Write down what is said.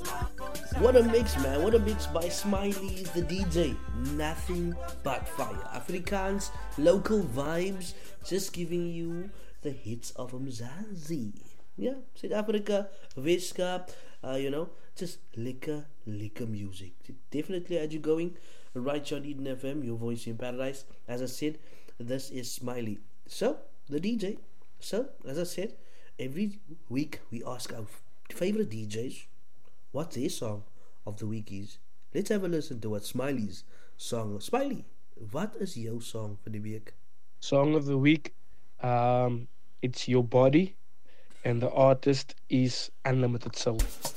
What a mix, man. What a mix by Smiley, the DJ. Nothing but fire. Afrikaans, local vibes, just giving you the hits of Mzazi. Yeah, South Africa, Weskaap, just liquor music. Definitely had you going. Right on Eden FM, your voice in paradise. As I said, this is Smiley. So, the DJ. So, as I said, every week we ask our favorite DJs what their song of the week is. Let's have a listen to what Smiley's song. Smiley, what is your song for the week? Song of the week. It's Your Body, and the artist is Unlimited Soul.